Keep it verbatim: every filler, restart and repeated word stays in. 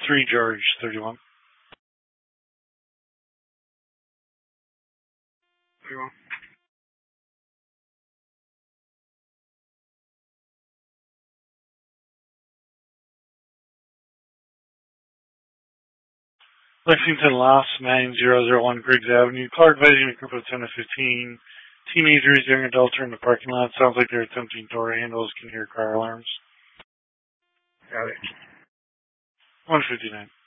three George, thirty-one. thirty-one. Lexington Lost, nine zero zero one Griggs Avenue. Clark Vision, a group of ten to fifteen. Teenagers, young adults are in the parking lot. Sounds like they're attempting door handles. Can hear car alarms. Got it. one fifty-nine.